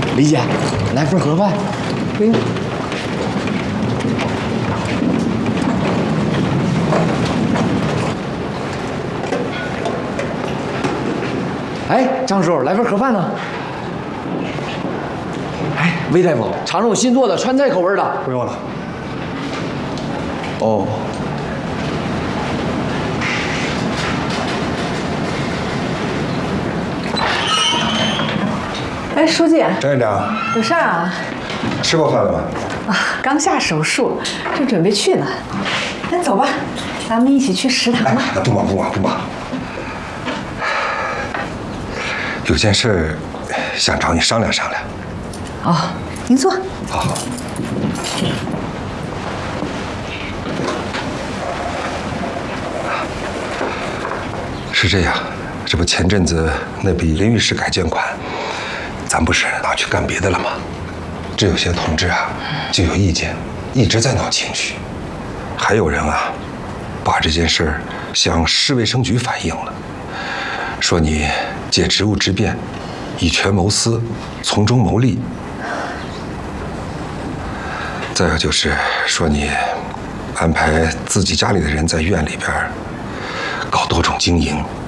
李姐，来份盒饭。哎，张叔，来份盒饭呢。哎，魏大夫，尝尝我新做的川菜口味的。 不用了。 哦。 哎，书记， 张院长， 有事儿啊？ 吃过饭了吗？ 啊，刚下手术，正准备去呢。那走吧，咱们一起去食堂吧。 不忙不忙不忙。有件事想找你商量商量。 哦，您坐。 好好。是这样，这不前阵子那笔淋浴室改建款，咱不是拿去干别的了吗？这有些同志啊就有意见，一直在闹情绪。还有人啊，把这件事向市卫生局反映了，说你借职务之便，以权谋私，从中牟利。再有就是说你安排自己家里的人在院里边搞多种经营，